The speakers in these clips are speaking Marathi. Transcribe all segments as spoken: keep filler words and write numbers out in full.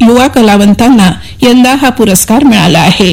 युवा कलावंतांना यंदा हा पुरस्कार मिळाला आहे.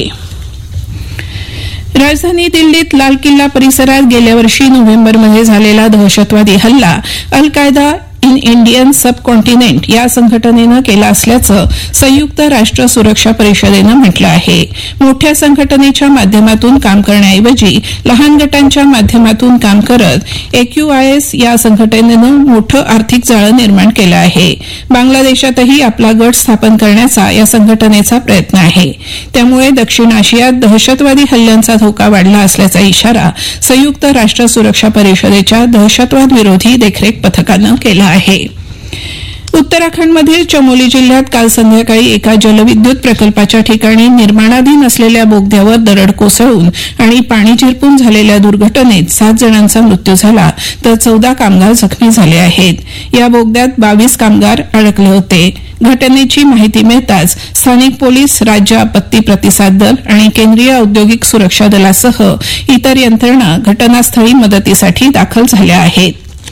राजधानी दिल्लीत लाल किल्ला परिसरात गेल्या वर्षी नोव्हेंबरमध्ये झालेला दहशतवादी हल्ला अल कायदा इन इंडियन सब कॉन्टिनेंट या संघटनेनं केला असल्याचं संयुक्त राष्ट्र सुरक्षा परिषदेनं म्हटलं आहे. मोठ्या संघटनेच्या माध्यमातून काम करण्याऐवजी लहान गटांच्या माध्यमातून काम करत एक्यूआयएस या संघटनेनं मोठं आर्थिक जाळं निर्माण केलं आहे. बांगलादेशातही आपला गट स्थापन करण्याचा या संघटनेचा प्रयत्न आहे. त्यामुळे दक्षिण आशियात दहशतवादी हल्ल्यांचा धोका वाढला असल्याचा इशारा संयुक्त राष्ट्र सुरक्षा परिषदेच्या दहशतवाद विरोधी देखरेख पथकानं केला आहे. उत्तराखंडमधील चमोली जिल्ह्यात काल संध्याकाळी एका जलविद्युत प्रकल्पाच्या ठिकाणी निर्माणाधीन असलेल्या बोगद्यावर दरड कोसळून आणि पाणी झिरपून झालेल्या दुर्घटनेत सात जणांचा मृत्यू झाला तर चौदा कामगार जखमी झाले आहेत. या बोगद्यात बावीस कामगार अडकले होते. घटनेची माहिती मिळताच स्थानिक पोलीस, राज्य आपत्ती प्रतिसाद दल आणि केंद्रीय औद्योगिक सुरक्षा दलासह इतर यंत्रणा घटनास्थळी मदतीसाठी दाखल झाल्या आहेत.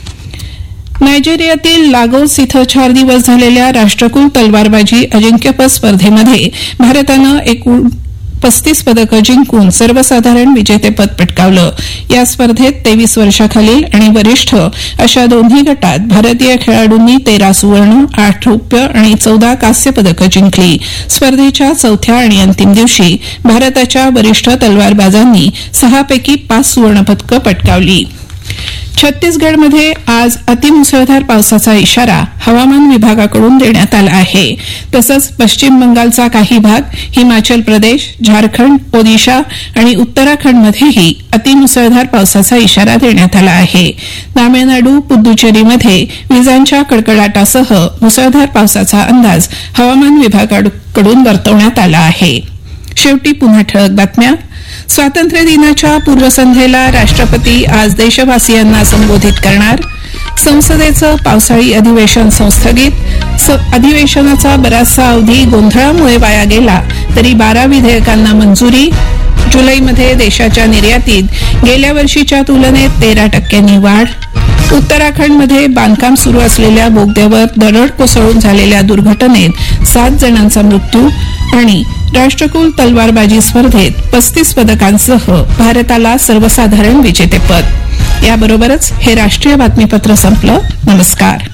नायजेरियातील लागोस इथं चार दिवस झालेल्या राष्ट्रकुल तलवारबाजी अजिंक्यपद स्पर्धेमध्ये भारतानं एकूण पस्तीस पदकं जिंकून सर्वसाधारण विजेतेपद पटकावलं. या स्पर्धेत तेवीस वर्षाखालील आणि वरिष्ठ अशा दोन्ही गटात भारतीय खेळाडूंनी तेरा सुवर्ण, आठ रौप्य आणि चौदा कांस्य पदकं जिंकली. स्पर्धेच्या चौथ्या आणि अंतिम दिवशी भारताच्या वरिष्ठ तलवारबाजांनी सहापैकी पाच सुवर्णपदकं पटकावली. छत्तीसगडमध्ये आज अतिमुसळधार पावसाचा इशारा हवामान विभागाकडून देण्यात आला आहे. तसंच पश्चिम बंगालचा काही भाग, हिमाचल प्रदेश, झारखंड, ओदिशा आणि उत्तराखंडमध्येही अतिमुसळधार पावसाचा इशारा देण्यात आला आहे. तामिळनाडू, पुद्दुचेरीमध्ये विजांच्या कडकडाटासह मुसळधार पावसाचा अंदाज हवामान विभागाकडून वर्तवण्यात आला आहे. शेवटी पुन्हा ठळक बातम्या. स्वातंत्र्य दिनाच्या पूर्वसंध्येला राष्ट्रपती आज देशवासियांना संबोधित करणार. संसदेचं पावसाळी अधिवेशन संस्थगित. अधिवेशनाचा बराचसा अवधी गोंधळामुळे वाया गेला तरी बारा विधेयकांना मंजुरी. जुलैमध्ये देशाच्या निर्यातीत गेल्या वर्षीच्या तुलनेत तेरा टक्क्यांनी वाढ. उत्तराखंडमध्ये बांधकाम सुरू असलेल्या बोगद्यावर दरड कोसळून झालेल्या दुर्घटनेत सात जणांचा मृत्यू. आणि राष्ट्रकुल तलवारबाजी स्पर्धेत पस्तीस पदकांसह भारताला सर्वसाधारण विजेतेपद. याबरोबरच हे राष्ट्रीय बातमीपत्र संपलं. नमस्कार.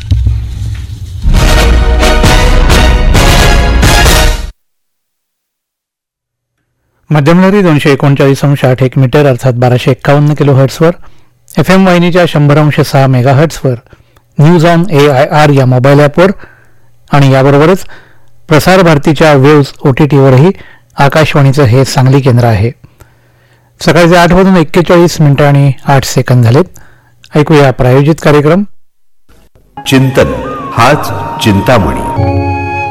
मध्यमलहरी दोनशे एकोणचाळीस अंश आठ एक मीटर अर्थात बाराशे एक्कावन्न किलो हर्ट्सवर, एफ एम वाहिनीच्या शंभर अंश सहा mega हर्ट्सवर, news on A I R या मोबाईल ॲपवर आणि याबरोबरच प्रसार भारतीच्या वेव्ज ओटीटीवरही आकाशवाणीचं हे सांगली केंद्र आहे. सकाळचे आठ वाजून एक्केचाळीस मिनिटं आणि आठ सेकंद झालेत. ऐकूया प्रायोजित कार्यक्रम चिंतन हाच चिंतामणी.